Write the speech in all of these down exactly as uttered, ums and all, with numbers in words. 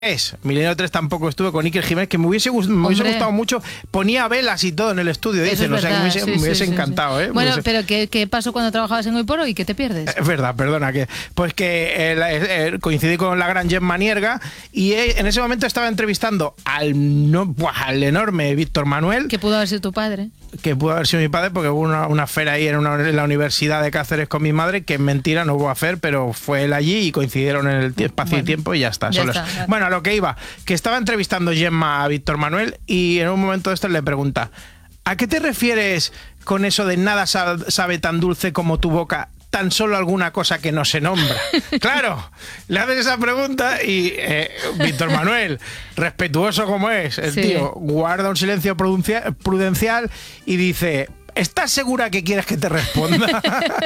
Es, Milenio tres tampoco estuve con Iker Jiménez, que me hubiese, gust me hubiese gustado mucho. Ponía velas y todo en el estudio, dicen, o sea, que me hubiese, sí, me hubiese sí, encantado. Sí, sí. ¿eh? Bueno, hubiese... pero ¿qué, ¿qué pasó cuando trabajabas en Hoy por Hoy? ¿Qué te pierdes? Es verdad, perdona, que pues que eh, eh, coincidí con la gran Gemma Nierga y eh, en ese momento estaba entrevistando al, no, buah, al enorme Víctor Manuel. Que pudo haber sido tu padre. Que pudo haber sido mi padre, porque hubo una, una feria ahí en, una, en la Universidad de Cáceres con mi madre, que mentira, no hubo a hacer, pero fue él allí y coincidieron en el espacio bueno, y tiempo y ya está. Ya Solo está es. claro. Bueno, a lo que iba, que estaba entrevistando Gemma a Víctor Manuel y en un momento de esto le pregunta: ¿a qué te refieres con eso de nada sabe tan dulce como tu boca, tan solo alguna cosa que no se nombra? Claro, le haces esa pregunta y eh, Víctor Manuel, respetuoso como es, el sí. tío guarda un silencio prudencial y dice: ¿estás segura que quieres que te responda?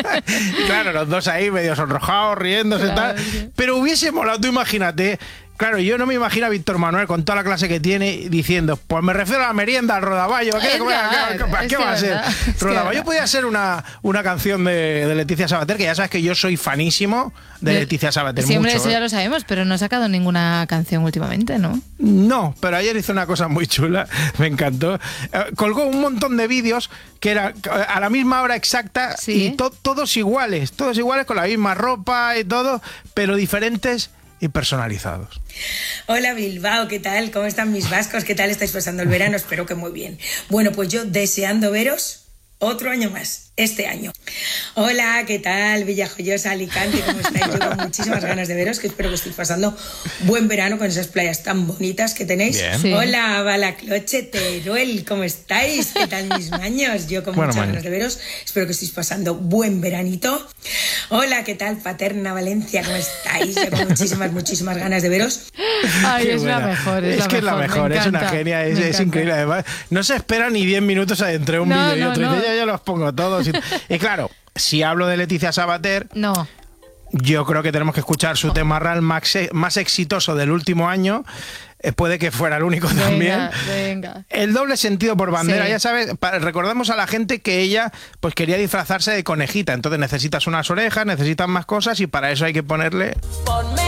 Claro, los dos ahí medio sonrojados, riéndose y claro, tal. Sí. Pero hubiese molado, tú imagínate. Claro, yo no me imagino a Víctor Manuel con toda la clase que tiene diciendo: pues me refiero a la merienda, al rodaballo. ¿Qué, ¿qué, qué, qué va a ser? Rodaballo podía ser una, una canción de, de Leticia Sabater, que ya sabes que yo soy fanísimo de de, Leticia Sabater. Siempre mucho, eso ¿eh? ya lo sabemos, pero no ha sacado ninguna canción últimamente, ¿no? No, pero ayer hizo una cosa muy chula, me encantó. Eh, colgó un montón de vídeos que era a la misma hora exacta, ¿sí? Y to, todos iguales, todos iguales, con la misma ropa y todo, pero diferentes y personalizados. Hola Bilbao, ¿qué tal? ¿Cómo están mis vascos? ¿Qué tal estáis pasando el verano? Espero que muy bien. Bueno, pues yo deseando veros otro año más, este año. Hola, ¿qué tal? Villajoyosa, Alicante, ¿cómo estáis? Yo con muchísimas ganas de veros, que espero que estéis pasando buen verano con esas playas tan bonitas que tenéis. Sí. Hola, Balacloche, Teruel, ¿cómo estáis? ¿Qué tal mis maños? Yo con bueno, muchas maño. ganas de veros, espero que estéis pasando buen veranito. Hola, ¿qué tal? Paterna, Valencia, ¿cómo estáis? Yo con muchísimas, muchísimas ganas de veros. Ay, es la mejor, es, es la que mejor, es la mejor, es una genia, es, es increíble. Además, no se espera ni diez minutos entre un no, vídeo no, y otro. No. Y ya, ya los pongo todos. Y, y claro, si hablo de Leticia Sabater, no. yo creo que tenemos que escuchar su oh. tema real más, más exitoso del último año. Eh, puede que fuera el único venga, también. Venga. El doble sentido por bandera. Sí. Ya sabes, para, recordamos a la gente que ella pues quería disfrazarse de conejita. Entonces necesitas unas orejas, necesitas más cosas y para eso hay que ponerle... Ponme